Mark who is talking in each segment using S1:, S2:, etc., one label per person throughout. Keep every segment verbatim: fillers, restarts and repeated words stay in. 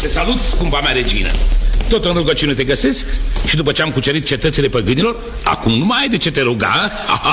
S1: Te salut, scumpa mea regină. Tot în rugăciune te găsesc. Și după ce am cucerit cetățile păgânilor, acum nu mai ai de ce te ruga.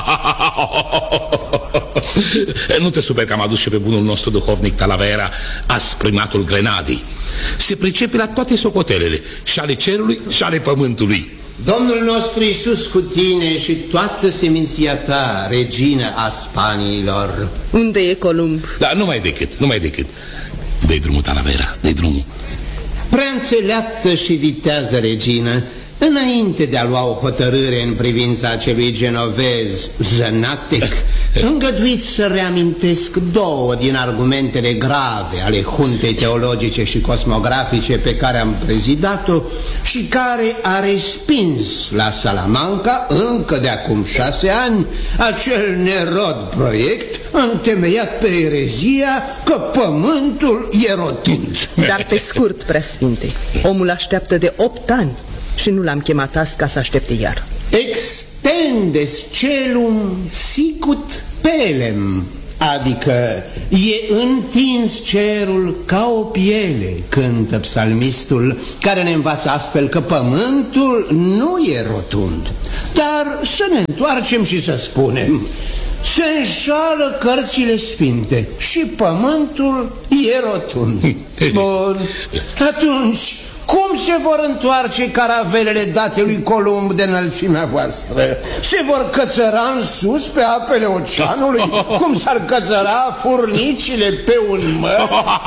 S1: Nu te super că am adus și pe bunul nostru duhovnic Talavera, as primatul Grenadii. Se pricepe la toate socotelele, și ale cerului și ale pământului.
S2: Domnul nostru Iisus cu tine și toată seminția ta, regină a Spaniilor.
S3: Unde e Columb?
S1: Da, nu mai decât, nu mai decât. Dă-i drumul, Talavera, dă-i drumul.
S2: Prea înțeleaptă și vitează, regină, înainte de a lua o hotărâre în privința acelui genovez Zănatec, îngăduiți să reamintesc două din argumentele grave ale huntei teologice și cosmografice pe care am prezidat-o și care a respins la Salamanca, încă de acum șase ani, acel nerod proiect întemeiat pe erezia că pământul e rotund.
S3: Dar pe scurt, preasfinte, omul așteaptă de opt ani și nu l-am chemat azi ca să aștepte iar.
S2: Extendes celum sicut pelem, adică e întins cerul ca o piele, cântă psalmistul, care ne învață astfel că pământul nu e rotund. Dar să ne întoarcem și să spunem, se înșală cărțile sfinte și pământul e rotund. Bun, atunci cum se vor întoarce caravelele date lui Columb de înălțimea voastră? Se vor cățăra în sus pe apele oceanului? Cum s-ar cățăra furnicile pe un măr?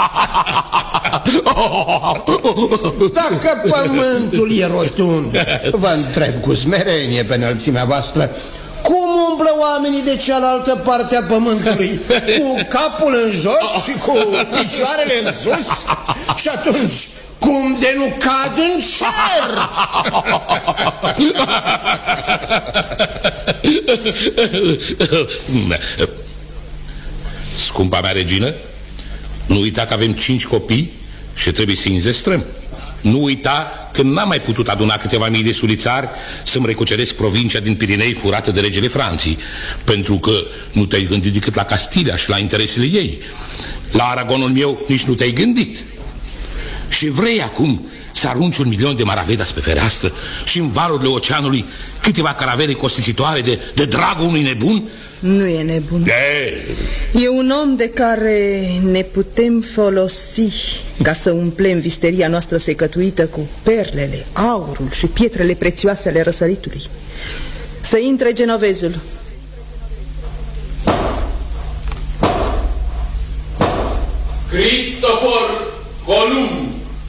S2: Dacă pământul e rotund, vă întreb cu smerenie pe înălțimea voastră, cum umblă oamenii de cealaltă parte a pământului? Cu capul în jos și cu picioarele în sus? Și atunci, cum de nu cad în cer?
S1: Scumpa mea regină, nu uita că avem cinci copii și trebuie să-i înzestrăm. Nu uita că n-am mai putut aduna câteva mii de sulițari să-mi recuceresc provincia din Pirinei furată de regele Franței, pentru că nu te-ai gândit decât la Castilia și la interesele ei. La Aragonul meu nici nu te-ai gândit. Și vrei acum să arunci un milion de maravedas pe fereastră și în valurile oceanului câteva caravele costisitoare de, de dragul unui nebun?
S3: Nu e nebun.
S1: De...
S3: E un om de care ne putem folosi ca să umplem visteria noastră secătuită cu perlele, aurul și pietrele prețioase ale răsăritului. Să intre genovezul.
S1: Cristofor Columb.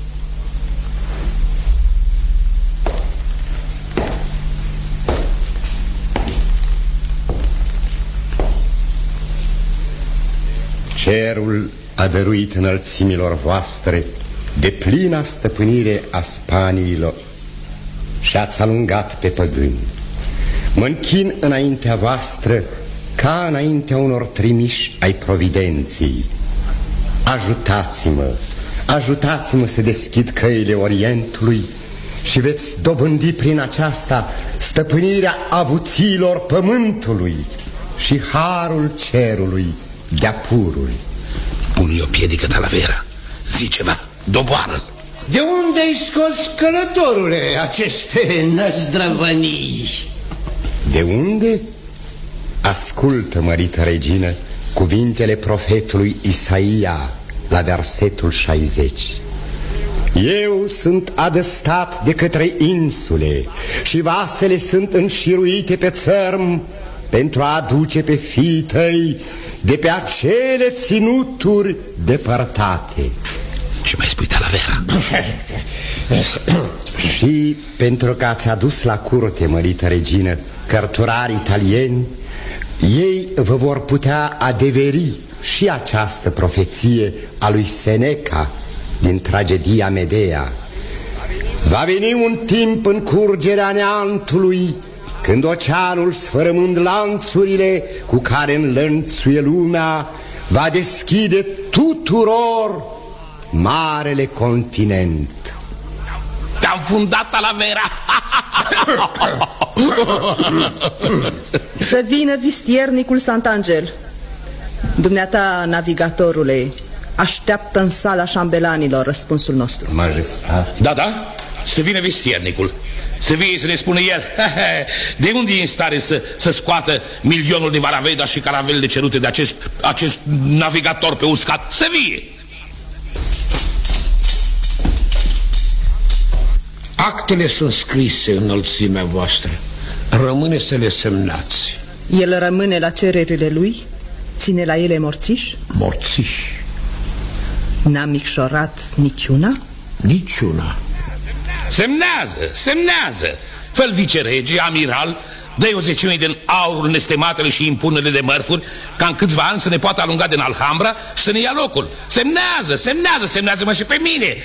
S4: Cerul a dăruit înălțimilor voastre de plina stăpânire a Spaniilor și ați alungat pe păgâni. Mă închin înaintea voastră ca înaintea unor trimiși ai providenții. Ajutați-mă, ajutați-mă să deschid căile Orientului și veți dobândi prin aceasta stăpânirea avuțiilor pământului și harul cerului de-a pururi.
S1: Pune-i o piedică, Talavera. Zi ceva, doboară-l.
S2: De unde ai scos, călătorule, aceste năzdrăvănii?
S4: De unde? Ascultă, mărită regină, cuvintele profetului Isaia la versetul șaizeci. Eu sunt adăstat de către insule și vasele sunt înșiruite pe țărm pentru a aduce pe fiii tăi de pe acele ținuturi depărtate.
S1: Ce mai spui, Talavera?
S4: Și pentru că ați adus la curte, mărită regină, cărturari italieni, ei vă vor putea adeveri și această profeție a lui Seneca din tragedia Medea. Va veni un timp în curgerea neantului, când oceanul, sfărâmând lanțurile cu care înlănțuie lumea, va deschide tuturor marele continent.
S1: Te-am fundat, Talavera!
S3: Să vină vistiernicul Sant'Angel. Dumneata, navigatorule, așteaptă în sala șambelanilor răspunsul nostru.
S4: Majestate.
S1: Da, da, să vină vestiernicul. Să vie să ne spună el de unde e în stare să, să scoată milionul de maraveda și caravelele cerute de acest, acest navigator pe uscat. Să vie!
S5: Actele sunt scrise, înălțimea voastră. Rămâne să le semnați.
S3: El rămâne la cererile lui? Ține la ele morțiș?
S5: Morțiș?
S3: N-a micșorat niciuna?
S5: Niciuna.
S1: Semnează, semnează. Fă-l vicerege, amiral, dă-i o zecime din aurul nestematele și impunele de mărfuri, ca în câțiva ani să ne poată alunga din Alhambra și să ne ia locul. Semnează, semnează, semnează-mă și pe mine.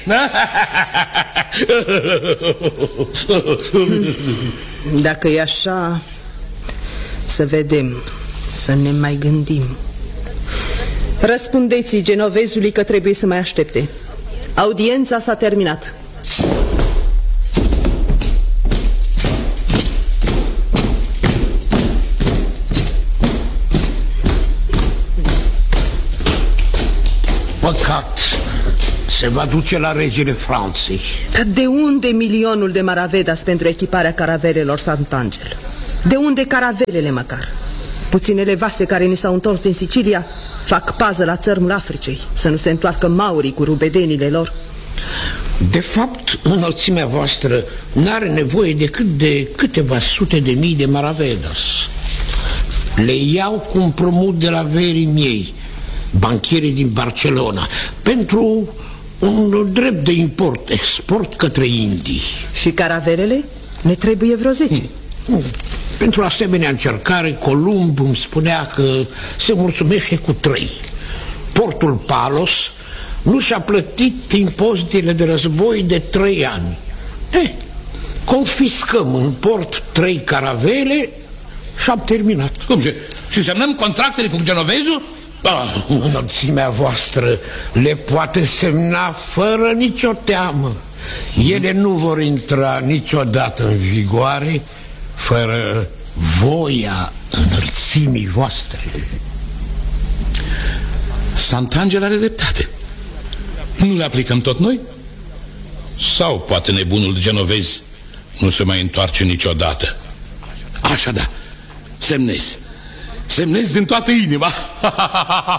S3: Dacă e așa, să vedem, să ne mai gândim. Răspundeți-i genovezului că trebuie să mai aștepte. Audiența s-a terminat.
S5: Păcat, se va duce la regele Franței.
S3: Dar de unde milionul de maravedas pentru echiparea caravelelor Sant'Angelo? De unde caravelele măcar? Puținele vase care ni s-au întors din Sicilia fac pază la țărmul Africei, să nu se întoarcă maurii cu rubedenile lor.
S5: De fapt, înălțimea voastră n-are nevoie decât de câteva sute de mii de maravedas. Le iau cu împrumut de la verii miei, bancherii din Barcelona, pentru un drept de import-export către Indii.
S3: Și caravelele? Ne trebuie vreo zece.
S5: Hmm. Pentru asemenea încercare, Columb îmi spunea că se mulțumește cu trei. Portul Palos nu și-a plătit impozitele de război de trei ani. Eh, confiscăm în port trei caravele și am terminat.
S1: Cum și, și semnăm contractele cu genovezul?
S5: Ah, înălțimea voastră le poate semna fără nicio teamă. Ele nu vor intra niciodată în vigoare fără voia înălțimii voastre.
S1: Sant'Angelo are dreptate. Nu le aplicăm tot noi? Sau poate nebunul genovez nu se mai întoarce niciodată? Așa da, semnez. Semnez din toată inima.